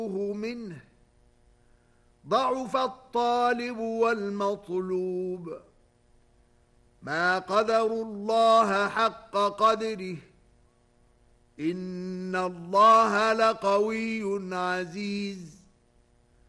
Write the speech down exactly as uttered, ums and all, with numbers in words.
منه ضعف الطالب والمطلوب ما قدروا الله حق قدره إن الله لقوي عزيز